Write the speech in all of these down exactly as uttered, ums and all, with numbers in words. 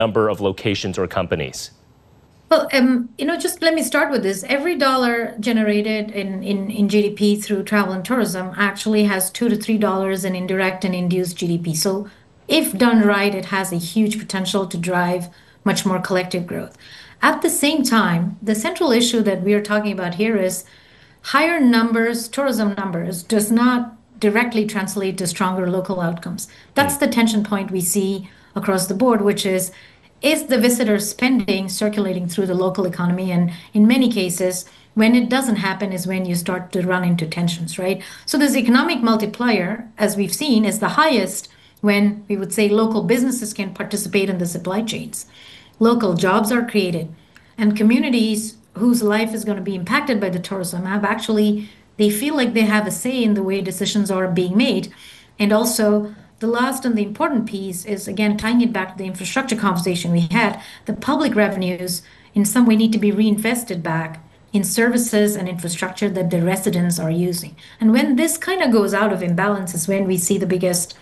number of locations or companies? Well, um, you know, just let me start with this. Every dollar generated in, in, in G D P through travel and tourism actually has two to three dollars in indirect and induced G D P. So if done right, it has a huge potential to drive much more collective growth. At the same time, the central issue that we are talking about here is higher numbers, tourism numbers, does not directly translate to stronger local outcomes. That's the tension point we see across the board, which is is the visitor spending circulating through the local economy? And in many cases, when it doesn't happen is when you start to run into tensions, right? So this economic multiplier, as we've seen, is the highest when we would say local businesses can participate in the supply chains. Local jobs are created, and communities whose life is going to be impacted by the tourism have actually, they feel like they have a say in the way decisions are being made. And also, the last and the important piece is, again, tying it back to the infrastructure conversation we had. The public revenues, in some way, need to be reinvested back in services and infrastructure that the residents are using. And when this kind of goes out of imbalance is when we see the biggest,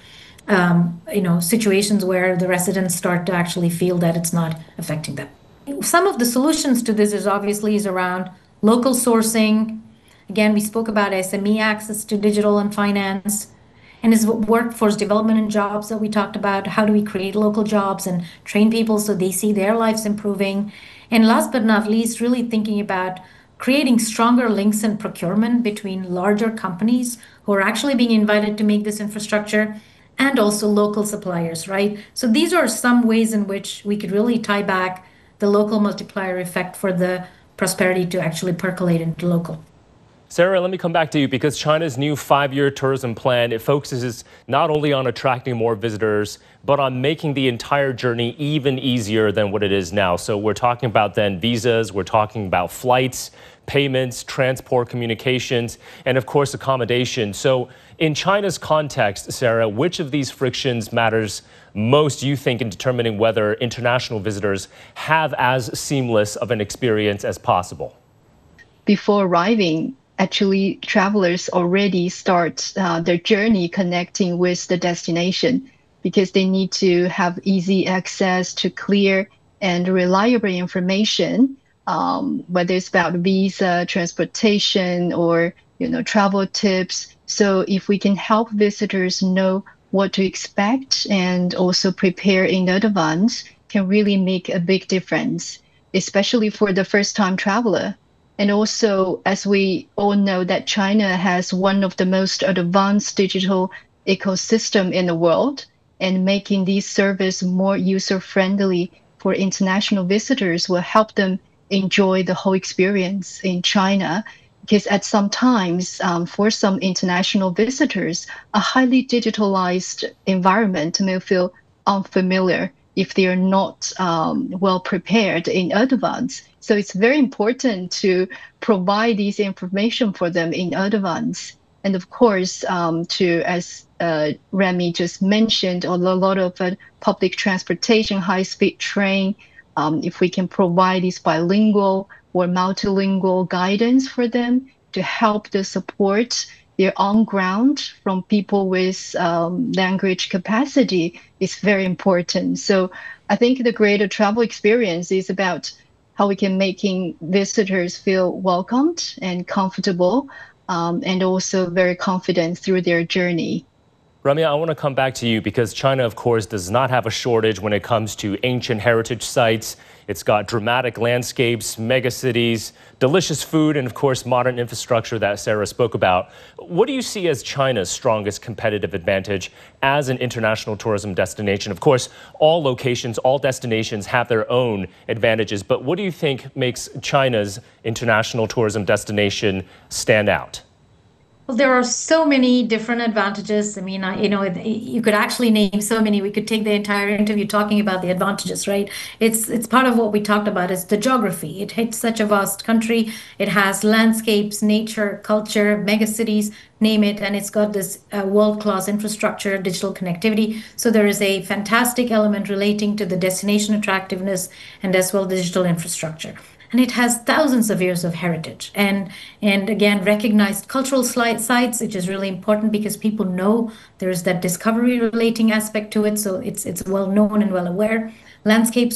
um, you know, situations where the residents start to actually feel that it's not affecting them. Some of the solutions to this is obviously is around local sourcing. Again, we spoke about S M E access to digital and finance, and is workforce development and jobs that we talked about. How do we create local jobs and train people so they see their lives improving? And last but not least, really thinking about creating stronger links in procurement between larger companies who are actually being invited to make this infrastructure and also local suppliers, right? So these are some ways in which we could really tie back the local multiplier effect for the prosperity to actually percolate into local. Sarah, let me come back to you because China's new five-year tourism plan, it focuses not only on attracting more visitors, but on making the entire journey even easier than what it is now. So we're talking about then visas, we're talking about flights, payments, transport, communications, and of course accommodation. So in China's context, Sarah, which of these frictions matters most, you think, in determining whether international visitors have as seamless of an experience as possible? Before arriving, actually, travelers already start uh, their journey connecting with the destination because they need to have easy access to clear and reliable information, um, whether it's about visa, transportation, or you know travel tips. So if we can help visitors know what to expect and also prepare in advance, can really make a big difference, especially for the first-time traveler. And also, as we all know, that China has one of the most advanced digital ecosystem in the world, and making these services more user-friendly for international visitors will help them enjoy the whole experience in China. Because at some times, um, for some international visitors, a highly digitalized environment may feel unfamiliar if they are not um, well prepared in advance. So it's very important to provide this information for them in advance. And of course, um, to, as uh, Remy just mentioned, a lot of uh, public transportation, high-speed train, um, if we can provide this bilingual or multilingual guidance for them to help the support their on ground from people with um, language capacity is very important. So I think the greater travel experience is about how we can making visitors feel welcomed and comfortable, um, and also very confident through their journey. Ramya, I want to come back to you because China, of course, does not have a shortage when it comes to ancient heritage sites. It's got dramatic landscapes, megacities, delicious food, and of course, modern infrastructure that Sarah spoke about. What do you see as China's strongest competitive advantage as an international tourism destination? Of course, all locations, all destinations have their own advantages, but what do you think makes China's international tourism destination stand out? Well, there are so many different advantages. I mean, I, you know, you could actually name so many. We could take the entire interview talking about the advantages, right? It's it's part of what we talked about is the geography. It hits such a vast country. It has landscapes, nature, culture, megacities, name it, and it's got this uh, world-class infrastructure, digital connectivity. So there is a fantastic element relating to the destination attractiveness and as well digital infrastructure. And it has thousands of years of heritage and and again recognized cultural sites, which is really important because people know there's that discovery relating aspect to it, so it's it's well known and well aware. Landscapes